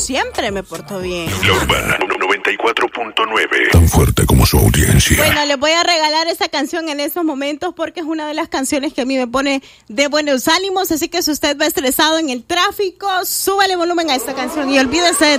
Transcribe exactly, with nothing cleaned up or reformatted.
siempre me porto bien. La Urbana noventa y cuatro punto nueve. Tan fuerte como su audiencia. Bueno, les voy a regalar esta canción en estos momentos porque es una de las canciones que a mí me pone de buenos ánimos. Así que si usted va estresado en el tráfico, súbale volumen a esta canción y olvídese de